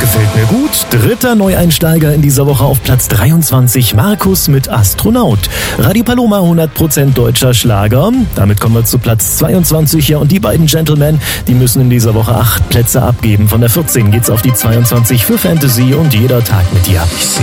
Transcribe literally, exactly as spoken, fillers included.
Gefällt mir gut. Dritter Neueinsteiger in dieser Woche auf Platz dreiundzwanzig, Markus mit Astronaut. Radio Paloma, hundert Prozent deutscher Schlager. Damit kommen wir zu Platz zweiundzwanzig hier. Und die beiden Gentlemen, die müssen in dieser Woche acht Plätze abgeben. Von der vierzehn geht's auf die zweiundzwanzig für Fantasy und Jeder Tag mit dir.